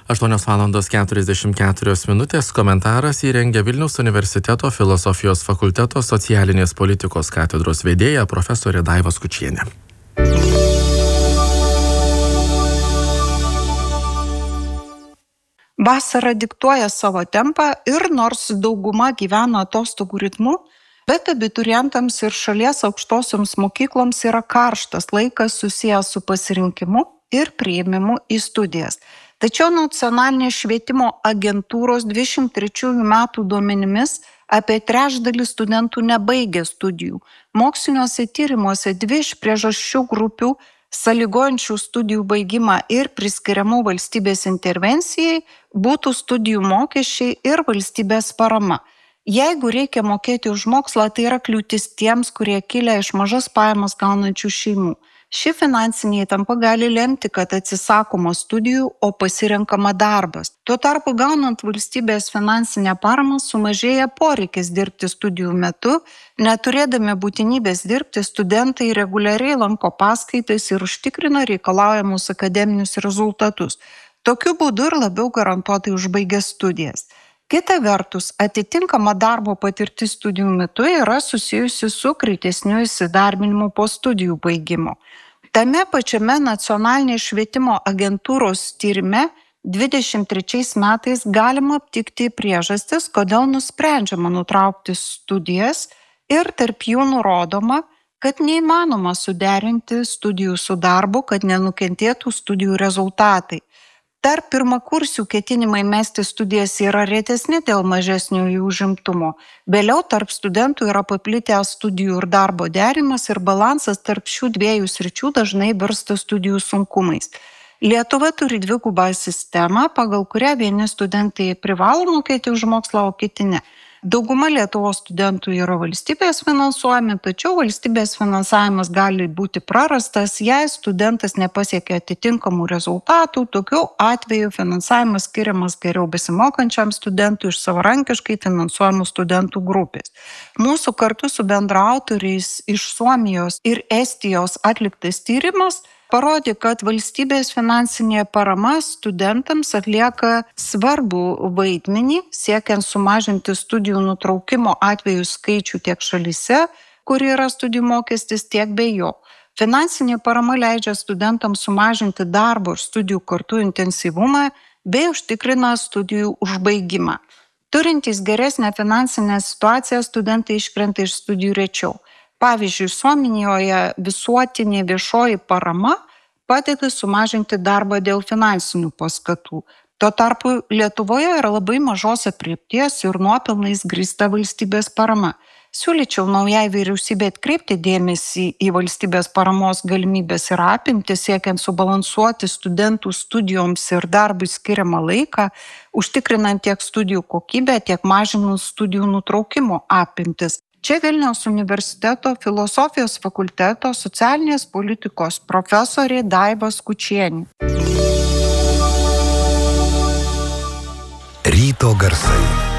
8:44 komentaras įrengia Vilniaus universiteto filosofijos fakulteto socialinės politikos katedros vedėja profesorė Daiva Skučienė. Vasara diktuoja savo tempą ir nors dauguma gyvena atostogų ritmu, bet abiturientams ir šalies aukštosioms mokykloms yra karštas laikas susijęs su pasirinkimu ir priėmimu į studijas. Tačiau nacionalinės švietimo agentūros 23 metų duomenimis apie trečdalis studentų nebaigia studijų. Moksliniuose tyrimuose 2 iš priežasčių grupių sąlygojančių studijų baigimą ir priskiriamų valstybės intervencijai būtų studijų mokesčiai ir valstybės parama. Jeigu reikia mokėti už mokslą, tai yra kliūtis tiems, kurie kilę iš mažas pajamas gaunančių šeimų. Ši finansinė įtampa gali lemti, kad atsisakoma studijų, o pasirenkama darbas. Tuo tarpu gaunant valstybės finansinę paramą sumažėja poreikis dirbti studijų metu, neturėdami būtinybės dirbti, studentai reguliariai lanko paskaitas ir užtikrina reikalaujamus akademinius rezultatus. Tokiu būdu ir labiau garantuotai užbaigia studijas. Kita vertus, atitinkama darbo patirtis studijų metu yra susijusi su greitesniu įsidarbinimu po studijų baigimo. Tame pačiame nacionalinės švietimo agentūros tyrime 23 metais galima aptikti priežastis, kodėl nusprendžiama nutraukti studijas ir tarp jų nurodoma, kad neįmanoma suderinti studijų su darbu, kad nenukentėtų studijų rezultatai. Tarp pirmakursių ketinimai mesti studijas yra retesni dėl mažesnio jų užimtumo. Vėliau tarp studentų yra paplitęs studijų ir darbo derimas ir balansas tarp šių 2 sričių dažnai virsta studijų sunkumais. Lietuva turi 2 sistemą, pagal kurią vieni studentai privalo mokėti už mokslą, o kiti ne. Dauguma Lietuvos studentų yra valstybės finansuojami, tačiau valstybės finansavimas gali būti prarastas, jei studentas nepasiekia atitinkamų rezultatų. Tokiu atveju finansavimas skiriamas geriau besimokančiam studentui iš savarankiškai finansuojamų studentų grupės. Mūsų kartu su bendraautoriais iš Suomijos ir Estijos atliktas tyrimas parodė, kad valstybės finansinė parama studentams atlieka svarbų vaidmenį, siekiant sumažinti studijų nutraukimo atvejų skaičių tiek šalyse, kur yra studijų mokestis, tiek be jo. Finansinė parama leidžia studentams sumažinti darbo ir studijų kartu intensyvumą bei užtikrina studijų užbaigimą. Turintys geresnę finansinę situaciją, studentai iškrenta iš studijų rečiau. Pavyzdžiui, Suomijoje visuotinė viešoji parama padeda sumažinti darbą dėl finansinių paskatų. Tuo tarpu Lietuvoje yra labai mažos aprėpties ir nuopelnais grįsta valstybės parama. Siūlyčiau naujai vyriausybei atkreipti dėmesį į valstybės paramos galimybės ir apimtis, siekiant subalansuoti studentų studijoms ir darbui skiriamą laiką, užtikrinant tiek studijų kokybę, tiek mažinant studijų nutraukimo apimtis. Čia Vilniaus universiteto filosofijos fakulteto socialinės politikos profesorė Daiva Skučienė. Ryto garsai.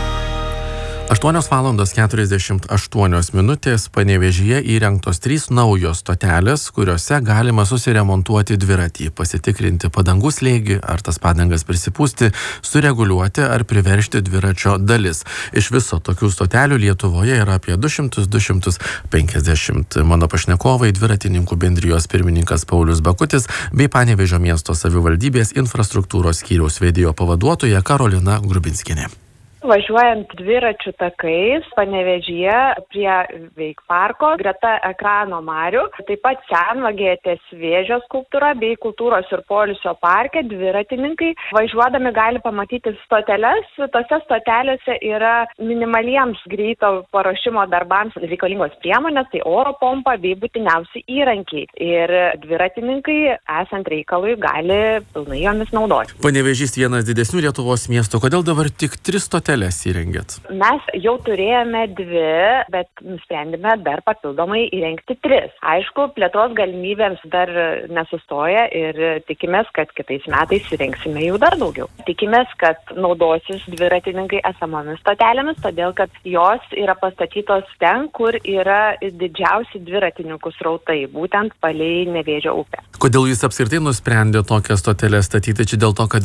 8:48 Panevėžyje įrengtos 3 naujos stotelės, kuriuose galima susiremontuoti dviratį, pasitikrinti padangų slėgį, ar tas padangas prisipūsti, sureguliuoti ar priveržti dviračio dalis. Iš viso tokių stotelių Lietuvoje yra apie 200-250. Mano pašnekovai dviratininkų bendrijos pirmininkas Paulius Bakutis bei Panevėžio miesto savivaldybės infrastruktūros skyriaus vedėjo pavaduotoja Karolina Grubinskienė. Važiuojant dviračių takais Panevėžyje prie Veikparko, greta ekrano marių, taip pat senvagėje ties Vėžio skulptūra bei kultūros ir poilsio parke dviratininkai važiuodami gali pamatyti stoteles. Tose stotelėse yra minimaliems greito paruošimo darbams reikalingos priemonės, tai oro pompa bei būtiniausi įrankiai. Ir dviratininkai, esant reikalui, gali pilnai jomis naudoti. Panevėžys vienas didesnių Lietuvos miestų. Kodėl dabar tik 3 stotelės įrengėt? Mes jau turėjome 2, bet nusprendėme dar papildomai įrengti 3. Aišku, plėtros galimybėms dar nesustoja ir tikimės, kad kitais metais įrengsime jų dar daugiau. Tikimės, kad naudosis dviratininkai esamomis stotelėmis, todėl kad jos yra pastatytos ten, kur yra didžiausi dviratininkų srautai, būtent palei Nevėžio upę. Kodėl jūs apskritai nusprendėte tokią stotelę statyti? Čia dėl to, kad